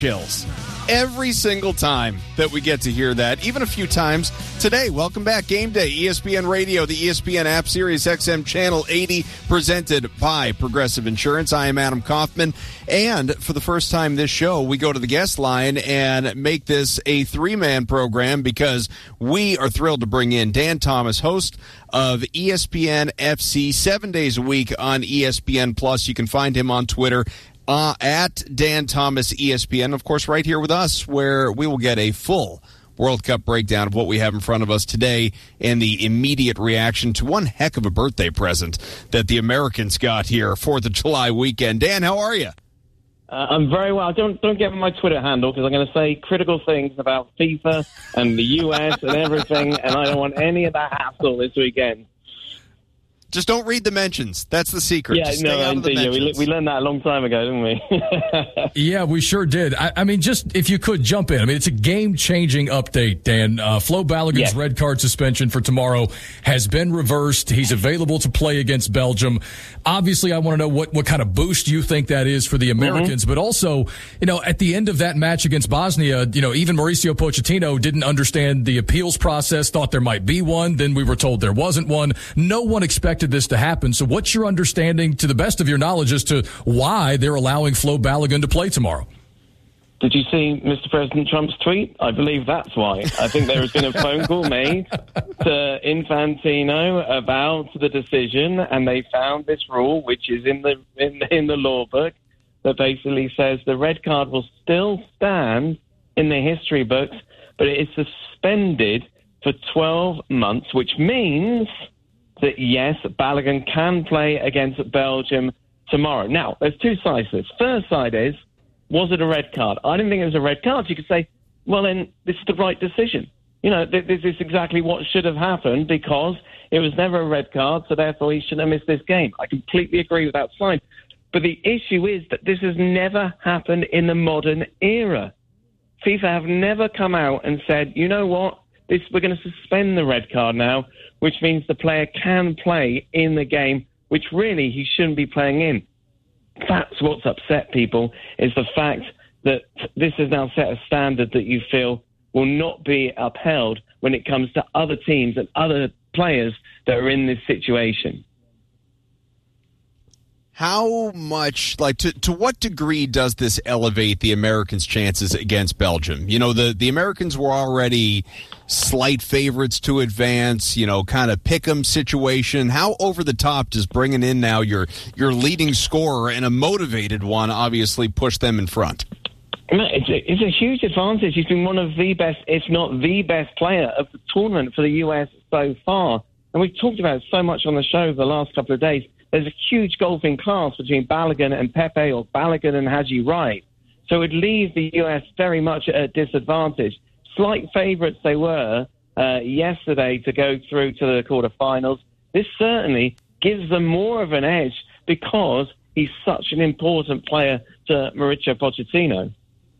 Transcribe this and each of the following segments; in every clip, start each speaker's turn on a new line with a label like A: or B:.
A: Chills. Every single time that we get to hear that, even a few times today. Welcome back, Game Day, ESPN Radio, the ESPN app, Sirius XM Channel 80, presented by Progressive Insurance. I am Adam Kaufman, and for the first time this show, we go to the guest line and make this a three-man program because we are thrilled to bring in Dan Thomas, host of ESPN FC 7 days a week on ESPN+. You can find him on Twitter at Dan Thomas ESPN, of course, right here with us, where we will get a full World Cup breakdown of what we have in front of us today and the immediate reaction to one heck of a birthday present that the Americans got here, 4th of July weekend. Dan, how are you?
B: I'm very well. Don't give me my Twitter handle because I'm going to say critical things about FIFA and the US and everything, and I don't want any of that hassle this weekend.
A: Just don't read the mentions. That's the secret.
B: Yeah, we learned that a long time ago, didn't we?
C: Yeah, we sure did. I mean, just if you could jump in. I mean, it's a game-changing update, Dan. Flo Balogun's red card suspension for tomorrow has been reversed. He's available to play against Belgium. Obviously, I want to know what kind of boost you think that is for the Americans. But also, at the end of that match against Bosnia, even Mauricio Pochettino didn't understand the appeals process, thought there might be one. Then we were told there wasn't one. No one expected this to happen. So what's your understanding, to the best of your knowledge, as to why they're allowing Flo Balogun to play tomorrow?
B: Did you see Mr. President Trump's tweet? I believe that's why. I think there has been a phone call made to Infantino about the decision, and they found this rule, which is in the law book, that basically says the red card will still stand in the history books, but it is suspended for 12 months, which means that, yes, Balogun can play against Belgium tomorrow. Now, there's two sides to this. First side is, was it a red card? I didn't think it was a red card. You could say, well, then this is the right decision. This is exactly what should have happened because it was never a red card, so therefore he shouldn't have missed this game. I completely agree with that side. But the issue is that this has never happened in the modern era. FIFA have never come out and said, you know what, we're going to suspend the red card now, which means the player can play in the game, which really he shouldn't be playing in. That's what's upset people, is the fact that this has now set a standard that you feel will not be upheld when it comes to other teams and other players that are in this situation.
A: How much, to what degree does this elevate the Americans' chances against Belgium? The Americans were already slight favorites to advance, kind of pick-em situation. How over the top does bringing in now your leading scorer and a motivated one obviously push them in front?
B: It's a huge advantage. He's been one of the best, if not the best player of the tournament for the US so far. And we've talked about it so much on the show the last couple of days. There's a huge golfing class between Balogun and Pepe, or Balogun and Haji Wright. So it leaves the US very much at a disadvantage. Slight favourites they were yesterday to go through to the quarterfinals. This certainly gives them more of an edge because he's such an important player to Mauricio Pochettino.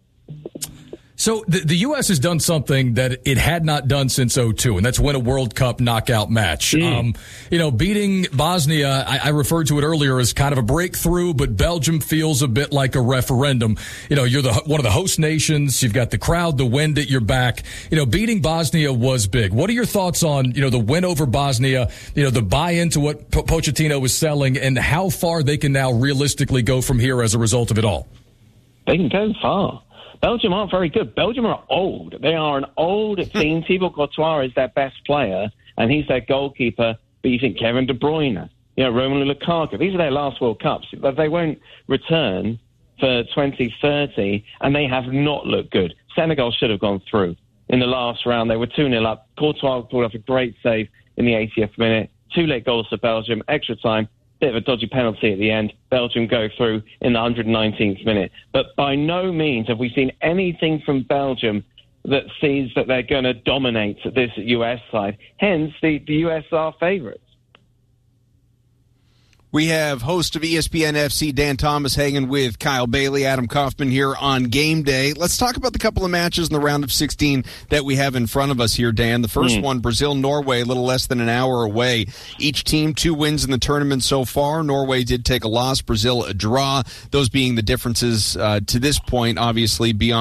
C: So the U.S. has done something that it had not done since 2002, and that's win a World Cup knockout match. Beating Bosnia, I referred to it earlier as kind of a breakthrough, but Belgium feels a bit like a referendum. You're one of the host nations. You've got the crowd, the wind at your back. Beating Bosnia was big. What are your thoughts on, the win over Bosnia, the buy-in to what Pochettino was selling, and how far they can now realistically go from here as a result of it all?
B: They can go far. Belgium aren't very good. Belgium are old. They are an old team. Thibaut Courtois is their best player, and he's their goalkeeper. But you think Kevin De Bruyne, Romelu Lukaku. These are their last World Cups. But they won't return for 2030, and they have not looked good. Senegal should have gone through. In the last round, they were 2-0 up. Courtois pulled off a great save in the 80th minute. 2 late goals for Belgium, extra time. Bit of a dodgy penalty at the end. Belgium go through in the 119th minute. But by no means have we seen anything from Belgium that sees that they're going to dominate this US side. Hence, the US are favourites.
A: We have host of ESPN FC, Dan Thomas, hanging with Kyle Bailey, Adam Kaufman here on Game Day. Let's talk about the couple of matches in the round of 16 that we have in front of us here, Dan. The first one, Brazil-Norway, a little less than an hour away. Each team 2 wins in the tournament so far. Norway did take a loss, Brazil a draw. Those being the differences to this point, obviously, beyond